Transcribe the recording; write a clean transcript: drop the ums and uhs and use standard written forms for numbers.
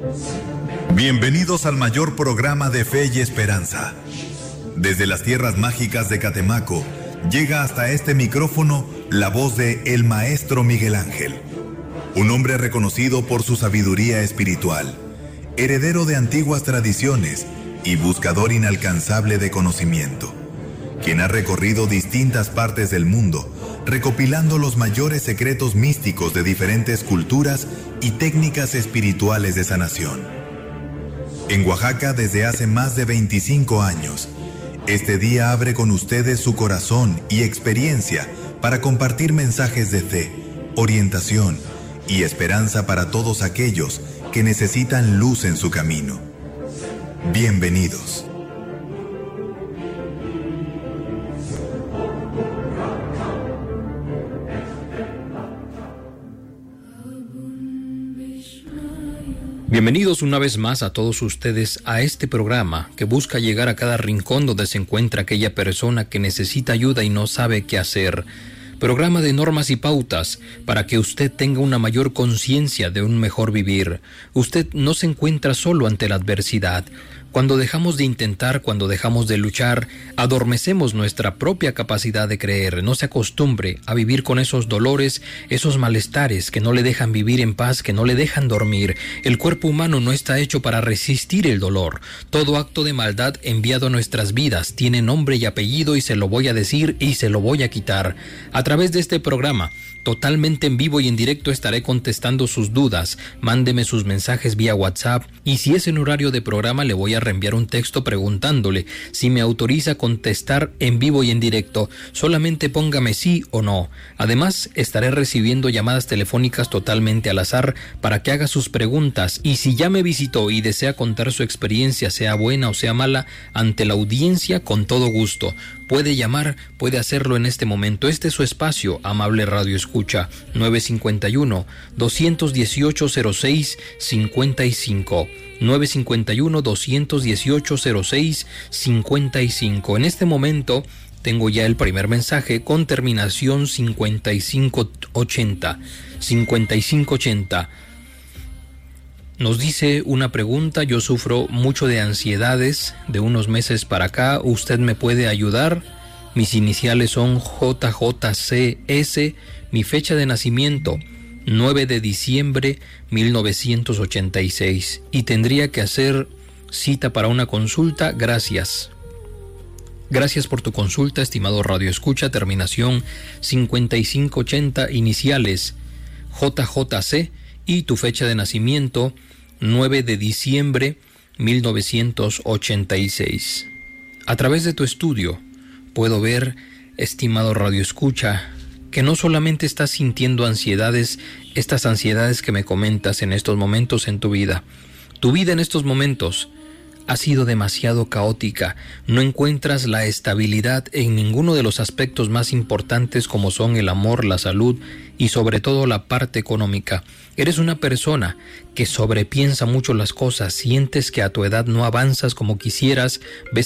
Bienvenidos al mayor programa de fe y esperanza. Desde las tierras mágicas de Catemaco, llega hasta este micrófono la voz de el Maestro Miguel Ángel, un hombre reconocido por su sabiduría espiritual, heredero de antiguas tradiciones y buscador inalcanzable de conocimiento, quien ha recorrido distintas partes del mundo, recopilando los mayores secretos místicos de diferentes culturas y técnicas espirituales de sanación. En Oaxaca, desde hace más de 25 años, este día abre con ustedes su corazón y experiencia para compartir mensajes de fe, orientación y esperanza para todos aquellos que necesitan luz en su camino. Bienvenidos. Bienvenidos una vez más a todos ustedes a este programa que busca llegar a cada rincón donde se encuentra aquella persona que necesita ayuda y no sabe qué hacer. Programa de normas y pautas para que usted tenga una mayor conciencia de un mejor vivir. Usted no se encuentra solo ante la adversidad. Cuando dejamos de intentar, cuando dejamos de luchar, adormecemos nuestra propia capacidad de creer. No se acostumbre a vivir con esos dolores, esos malestares que no le dejan vivir en paz, que no le dejan dormir. El cuerpo humano no está hecho para resistir el dolor. Todo acto de maldad enviado a nuestras vidas tiene nombre y apellido, y se lo voy a decir y se lo voy a quitar. A través de este programa, totalmente en vivo y en directo, estaré contestando sus dudas. Mándeme sus mensajes vía WhatsApp, y si es en horario de programa le voy a reenviar un texto preguntándole si me autoriza contestar en vivo y en directo. Solamente póngame sí o no. Además, estaré recibiendo llamadas telefónicas totalmente al azar para que haga sus preguntas, y si ya me visitó y desea contar su experiencia, sea buena o sea mala, ante la audiencia, con todo gusto. Puede llamar, puede hacerlo en este momento. Este es su espacio, amable Radio Escucha, 951-218-06-55. 951-218-06-55. En este momento tengo ya el primer mensaje con terminación 5580. 5580. Nos dice una pregunta: yo sufro mucho de ansiedades de unos meses para acá, ¿usted me puede ayudar? Mis iniciales son JJCS, mi fecha de nacimiento 9 de diciembre 1986, y tendría que hacer cita para una consulta. Gracias. Gracias por tu consulta, estimado Radio Escucha. Terminación 5580, iniciales JJC, y tu fecha de nacimiento 9 de diciembre 1986. A través de tu estudio puedo ver, estimado Radio Escucha, que no solamente estás sintiendo ansiedades, estas ansiedades que me comentas en estos momentos en tu vida. Tu vida en estos momentos ha sido demasiado caótica. No encuentras la estabilidad en ninguno de los aspectos más importantes, como son el amor, la salud y sobre todo la parte económica. Eres una persona que sobrepiensa mucho las cosas, sientes que a tu edad no avanzas como quisieras, ves